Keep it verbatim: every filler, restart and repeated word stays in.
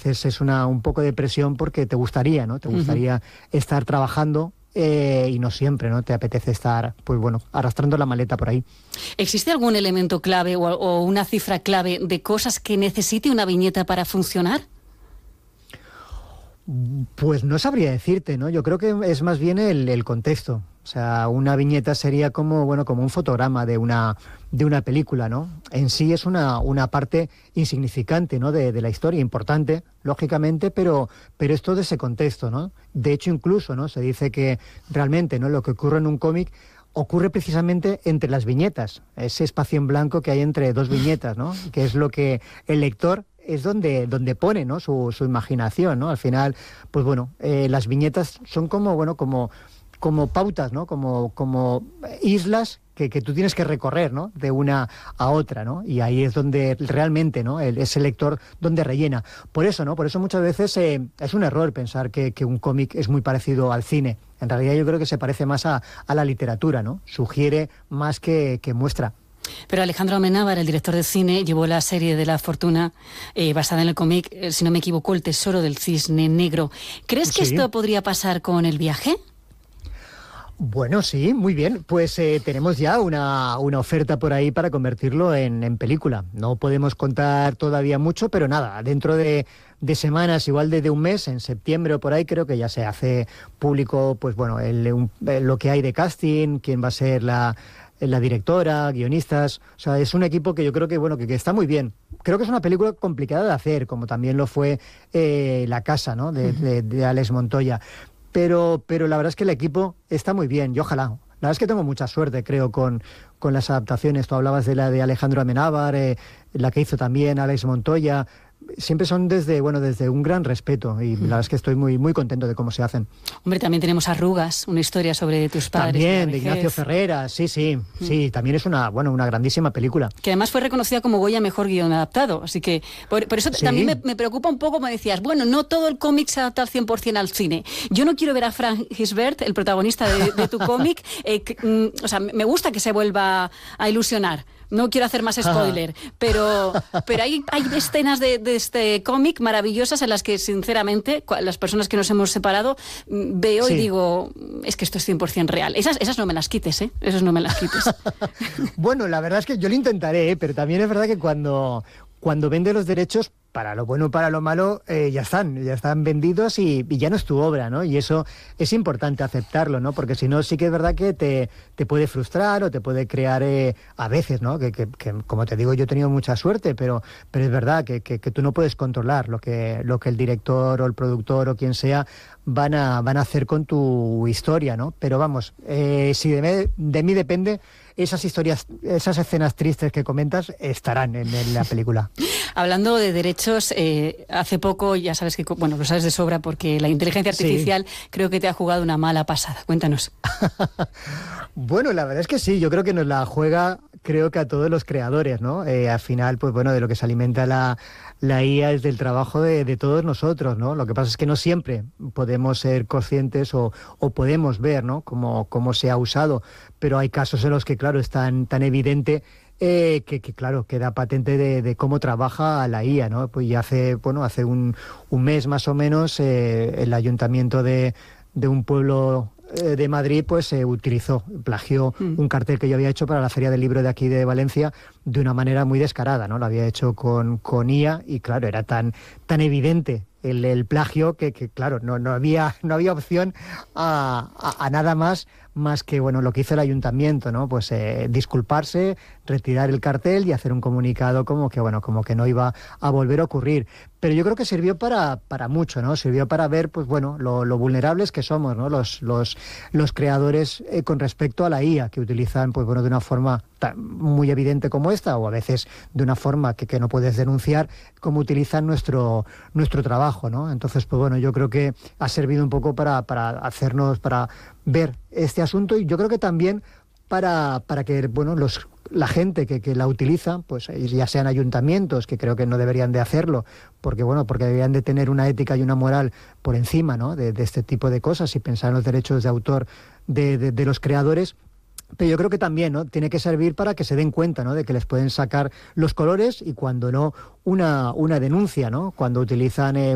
veces es una un poco de presión porque te gustaría, ¿no? Te gustaría uh-huh. estar trabajando eh, y no siempre, ¿no? Te apetece estar, pues bueno, arrastrando la maleta por ahí. ¿Existe algún elemento clave o, o una cifra clave de cosas que necesite una viñeta para funcionar? Pues no sabría decirte, ¿no? Yo creo que es más bien el, el contexto. O sea, una viñeta sería como, bueno, como un fotograma de una, de una película, ¿no? En sí es una, una parte insignificante, ¿no? De, de la historia, importante, lógicamente, pero, pero es todo ese contexto, ¿no? De hecho, incluso, ¿no? Se dice que realmente, ¿no? Lo que ocurre en un cómic ocurre precisamente entre las viñetas, ese espacio en blanco que hay entre dos viñetas, ¿no? Que es lo que el lector es donde, donde pone, ¿no? su, su imaginación, ¿no? Al final, pues bueno, eh, las viñetas son como, bueno, como, como pautas, ¿no? Como, como islas que, que tú tienes que recorrer, ¿no? De una a otra, ¿no? Y ahí es donde realmente, ¿no? El, ese lector donde rellena. Por eso, ¿no? Por eso muchas veces eh, es un error pensar que, que un cómic es muy parecido al cine. En realidad yo creo que se parece más a, a la literatura, ¿no? Sugiere más que, que muestra. Pero Alejandro Amenábar, el director de cine, llevó la serie de La Fortuna eh, basada en el cómic, eh, si no me equivoco, El Tesoro del Cisne Negro. ¿Crees que sí. esto podría pasar con El Viaje? Bueno, sí, muy bien. Pues eh, tenemos ya una, una oferta por ahí para convertirlo en, en película. No podemos contar todavía mucho, pero nada, dentro de, de semanas, igual de, de un mes, en septiembre o por ahí, creo que ya se hace público, pues bueno, el, un, lo que hay de casting, quién va a ser la... la directora, guionistas, o sea, es un equipo que yo creo que, bueno, que, que está muy bien. Creo que es una película complicada de hacer, como también lo fue eh, La Casa, ¿no? De, de, de Alex Montoya. Pero, pero la verdad es que el equipo está muy bien, y ojalá. La verdad es que tengo mucha suerte, creo, con, con las adaptaciones. Tú hablabas de la de Alejandro Amenábar, eh, la que hizo también Alex Montoya. Siempre son desde, bueno, desde un gran respeto y mm. la verdad es que estoy muy, muy contento de cómo se hacen. Hombre, también tenemos Arrugas, una historia sobre tus padres. También, de Ignacio Ferreras, sí, sí, mm. sí, también es una, bueno, una grandísima película. Que además fue reconocida como Goya Mejor Guión Adaptado, así que por, por eso ¿sí? también me, me preocupa un poco, me decías, bueno, no todo el cómic se adapta al cien por ciento al cine. Yo no quiero ver a Frank Gisbert, el protagonista de, de tu cómic, eh, que, mm, o sea, me gusta que se vuelva a ilusionar. No quiero hacer más spoiler, pero, pero hay, hay escenas de, de este cómic maravillosas en las que, sinceramente, las personas que nos hemos separado, veo sí. y digo, es que esto es cien por ciento real. Esas, esas no me las quites, ¿eh? Esas no me las quites. Bueno, la verdad es que yo lo intentaré, ¿eh? Pero también es verdad que cuando, cuando vende los derechos, para lo bueno o para lo malo, eh, ya están, ya están vendidos y, y ya no es tu obra, ¿no? Y eso es importante aceptarlo, ¿no? Porque si no, sí que es verdad que te, te puede frustrar o te puede crear eh, a veces, ¿no? Que, que, que, como te digo, yo he tenido mucha suerte, pero, pero es verdad que, que, que tú no puedes controlar lo que, lo que el director o el productor o quien sea van a, van a hacer con tu historia, ¿no? Pero vamos, eh, si de, me, de mí depende, esas historias, esas escenas tristes que comentas estarán en, en la película. Hablando de derechos, eh, hace poco, ya sabes que, bueno, lo sabes de sobra porque la inteligencia artificial sí. creo que te ha jugado una mala pasada. Cuéntanos. Bueno, la verdad es que sí, yo creo que nos la juega, creo que a todos los creadores, ¿no? Eh, al final, pues bueno, de lo que se alimenta la, la I A es del trabajo de, de todos nosotros, ¿no? Lo que pasa es que no siempre podemos ser conscientes o, o podemos ver, ¿no? Cómo, cómo se ha usado, pero hay casos en los que, claro, es tan, tan evidente Eh, que, que claro, queda patente de, de cómo trabaja la I A, ¿no? Pues ya hace, bueno, hace un, un mes más o menos eh, el ayuntamiento de, de un pueblo eh, de Madrid pues se eh, utilizó, plagió mm. un cartel que yo había hecho para la Feria del Libro de aquí de Valencia de una manera muy descarada, ¿no? Lo había hecho con, con I A y claro, era tan, tan evidente el, el plagio que, que claro, no, no, había, no había opción a, a, a nada más más que bueno lo que hizo el ayuntamiento, ¿no? Pues eh, disculparse, retirar el cartel y hacer un comunicado como que bueno como que no iba a volver a ocurrir. Pero yo creo que sirvió para, para mucho, ¿no? Sirvió para ver pues bueno lo, lo vulnerables que somos, ¿no? Los, los, los creadores eh, con respecto a la I A, que utilizan pues bueno de una forma tan, muy evidente como esta, o a veces de una forma que, que no puedes denunciar, como utilizan nuestro, nuestro trabajo, ¿no? Entonces, pues bueno, yo creo que ha servido un poco para, para hacernos, para ver este asunto y yo creo que también para, para que bueno los la gente que, que la utiliza, pues ya sean ayuntamientos, que creo que no deberían de hacerlo, porque bueno, porque deberían de tener una ética y una moral por encima, ¿no? de, de este tipo de cosas y pensar en los derechos de autor de, de, de los creadores. Pero yo creo que también, ¿no? Tiene que servir para que se den cuenta, ¿no? De que les pueden sacar los colores y cuando no, una, una denuncia, ¿no? Cuando utilizan eh,